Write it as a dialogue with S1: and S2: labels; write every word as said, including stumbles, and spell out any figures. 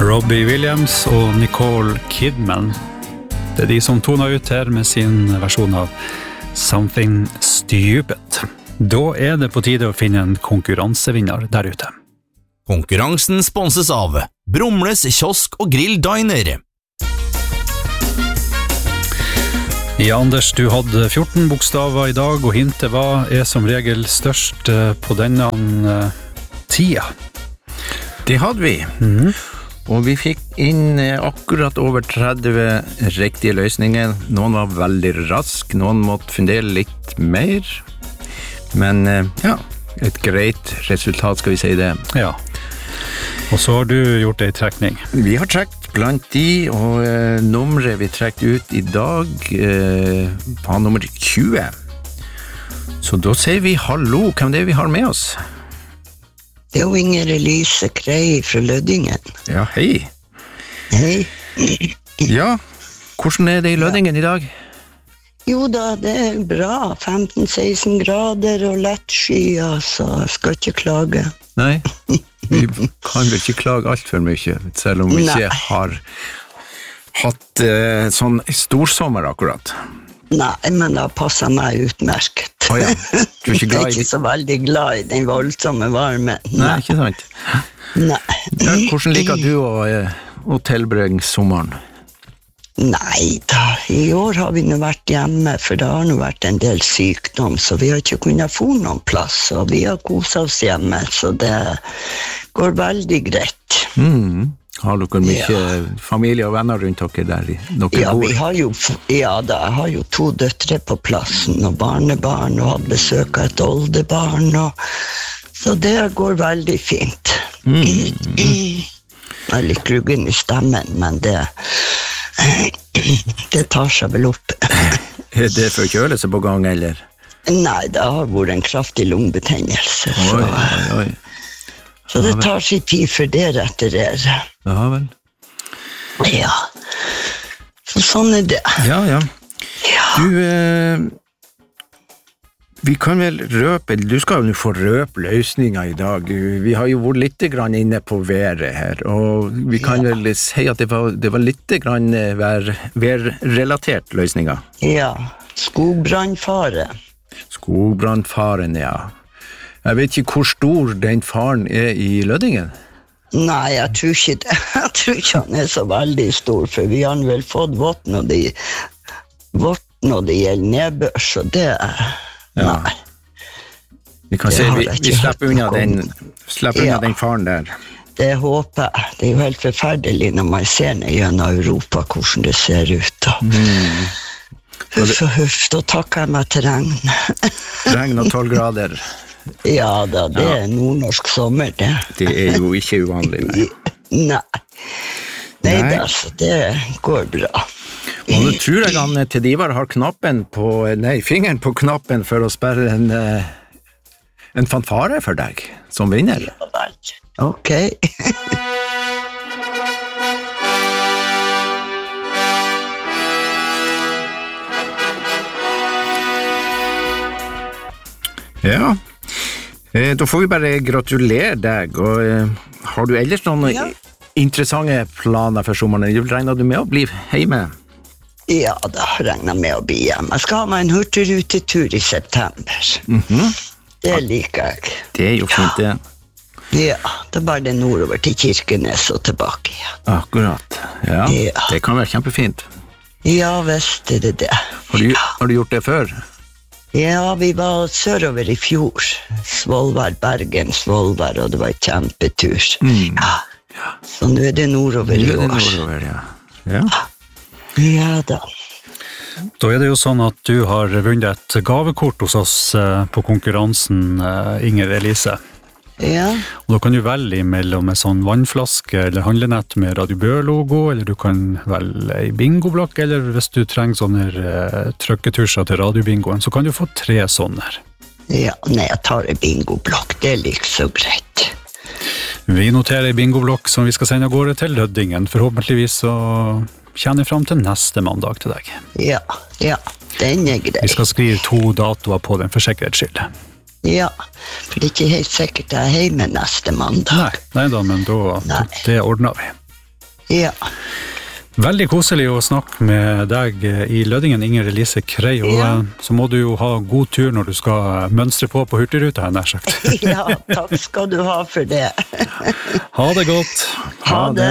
S1: Robbie Williams og Nicole Kidman. Det er de som toner ut her med sin versjon av Something Stupid. Da er det på tide å finne en konkurransevinner der ute.
S2: Konkurransen sponses av Brumles kiosk og grill diner.
S1: Ja, Anders, du hadde fjorten bokstaver i dag, og hintet var er som regel størst på denne tida.
S3: Det hadde vi.
S1: Mhm.
S3: Og vi fikk inn akkurat over tretti riktige løsninger. Noen var veldig rask, noen måtte fundere litt mer. Men ja, et greit resultat, skal vi si det.
S1: Ja. Og så har du gjort en trekning.
S3: Vi har trekt blant de, og eh, nummeret vi trekt ut i dag eh, var nummer tjue. Så da sier vi hallo, hvem det er vi har med oss?
S4: Det er jo Inger Elise Krei fra Lødingen.
S3: Ja, hei.
S4: Hei.
S3: Ja, hvordan er det i Lødingen i dag?
S4: Jo da, det er bra. femten til seksten grader og lett skyer, så jeg skal ikke klage.
S3: Nei, vi kan vel ikke klage alt for mye, selv om vi
S4: Nei.
S3: ikke har hatt eh, sånn storsommer akkurat.
S4: Nei, men det passer meg utmerket.
S3: Å ja, du er ikke
S4: Jeg er
S3: glad i
S4: ikke så veldig glad i den voldsomme varmen.
S3: Nei, ikke sant?
S4: Nei.
S3: Ja, hvordan liker du å, eh, å tilbringe sommeren?
S4: Nei da, i år har vi nå vært hjemme, for det har nå vært en del sykdom, så vi har ikke kunnet få noen plass, og vi har koset oss hjemme, så det går veldig greit.
S3: Mm. Har dere mye
S4: Ja.
S3: familie og venner rundt dere der dere
S4: Ja,
S3: bor?
S4: vi har jo, ja da, jeg har jo to døtre på plassen, og barnebarn, og hadde besøk av et oldebarn, og, så det går veldig fint.
S3: Mm.
S4: Jeg er litt gruggen i stemmen, men det, det tar seg vel opp.
S3: Er det forkjølelse på gang, eller?
S4: Nei, det har vært en kraftig lungebetennelse,
S3: Oi,
S4: så,
S3: oi, oi.
S4: så det tar sin tid for det retter.
S3: Ja vel.
S4: Ja, så sånn er det.
S3: Ja, ja.
S4: Ja.
S3: Du, eh, vi kan vel røpe, du skal jo få røpe løsninger i dag. Vi har jo vært litt grann inne på været her, og vi kan
S4: Ja.
S3: vel si at det var, det var litt grann vær, værrelatert løsninger.
S4: Ja, skogbrannfare.
S3: Skogbrannfaren, ja. Jeg vet ikke hvor stor den faren er i Lødingen.
S4: Nei, jeg tror ikke det. Jeg tror ikke han er så veldig stor, for vi har vel fått vått når det, vått når det gjelder nedbør, så det er...
S3: Ja.
S4: Nei.
S3: Vi kan
S4: Det
S3: si,
S4: har
S3: vi,
S4: jeg
S3: vi
S4: ikke
S3: slipper
S4: hørt
S3: unna
S4: noe
S3: den,
S4: om.
S3: slipper unna
S4: Ja.
S3: den faren der.
S4: Det håper jeg. Det er jo helt forferdelig når man ser ned gjennom Europa, hvordan det ser ut. Da.
S3: Mm.
S4: Huff og huff, da takker jeg meg til regn.
S3: Regn og tolv grader.
S4: Ja da, det
S3: Ja.
S4: er nordnorsk sommer, det.
S3: Det er jo ikke uvanlig. Nei.
S4: Nei. Nei,
S3: Nei.
S4: da, så det går bra.
S3: Og nå tror jeg han til Divar har knappen på, nei, fingeren på knappen for å sperre en, eh, en fanfare for deg, som vinner.
S4: Ja vel. Ok.
S3: Ja, eh, da får vi bare gratulere deg, og eh, har du ellers noen
S4: Ja.
S3: interessante planer for sommeren? Regner du med å bli hjemme?
S4: Ja, da regner jeg med å bli hjemme. Jeg skal ha meg en hurtigrutetur i september.
S3: Mhm.
S4: Det liker jeg.
S3: Det er jo fint det.
S4: Ja, det er bare det nordover til Kirkenes og tilbake igjen.
S3: Akkurat, ja,
S4: Ja.
S3: det kan være kjempefint.
S4: Ja, visst er det det.
S3: Har du, har du gjort det før?
S4: Ja, vi var sørover i fjor. Svolvær, Bergen, Svolvær, og det var en kjempetur.
S3: Mm.
S4: Ja. Så nå er det nordover i
S3: Det er
S4: år.
S3: nordover, ja. Ja.
S4: Ja da.
S1: Da er det jo sånn at du har vunnet et gavekort hos oss eh, på konkurransen, eh, Inger Elise.
S4: Ja,
S1: Og da kan du velge mellom en sånn vannflaske eller handlenett med Radio Bø-logo, eller du kan velge en bingoblokk, eller hvis du trenger sånne eh, trykketusjer til radiobingoen, så kan du få tre sånne.
S4: ja. Nei, jeg tar en bingoblokk. Det er like så greit.
S1: Vi noterer en bingoblokk som vi skal sende av gårde til Lødingen. Forhåpentligvis så kjenner jeg frem til neste mandag til deg.
S4: Ja, ja. Den er grei.
S1: Vi skal skrive to datoer på den for sikkerhets skyld.
S4: Ja, for det er ikke helt sikkert jeg er hjemme neste mandag.
S1: Nei, nei da, men da,
S4: Nei.
S1: det ordner vi.
S4: Ja.
S1: Veldig koselig å snakke med deg i Lødingen, Inger Elise Krei, og
S4: Ja.
S1: så må du jo ha god tur når du skal mønstre på på Hurtigruta, nær sagt.
S4: Ja, takk skal du ha for det.
S1: Ha det godt.
S4: Ha det.